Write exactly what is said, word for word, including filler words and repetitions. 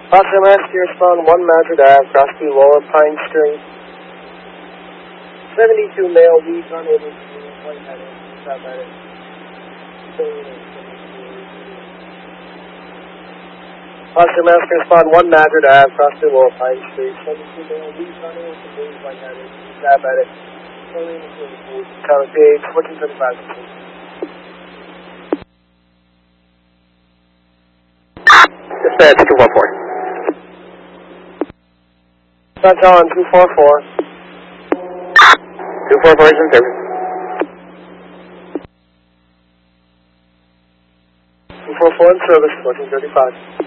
Oscar Master, respond one Madrid Ave, Crosby, Lower Pine Street. seventy-two male, leads unable to move, one headed, stop at it. Oscar Master, respond one Madrid Ave, Crosby, Lower Pine Street. seventy-two male, leads unable to move, one headed, stop at it. Tower P H, fourteen thirty-five. Dispatch two four four. Dispatch on two four four. two four four is in service. two four four in service, fourteen thirty-five.